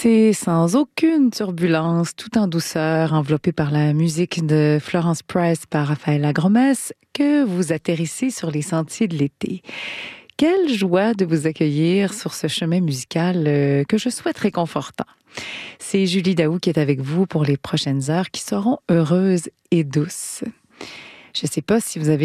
C'est sans aucune turbulence, tout en douceur, enveloppé par la musique de Florence Price par Raphaël Lagromesse, que vous atterrissez sur les sentiers de l'été. Quelle joie de vous accueillir sur ce chemin musical que je souhaite réconfortant. C'est Julie Daou qui est avec vous pour les prochaines heures qui seront heureuses et douces. Je ne sais pas si vous avez